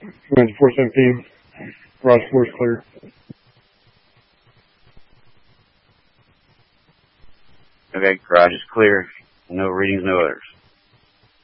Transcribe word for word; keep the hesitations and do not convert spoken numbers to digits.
Command four seventeen. Garage floor is clear. Okay, garage is clear. No readings, no others.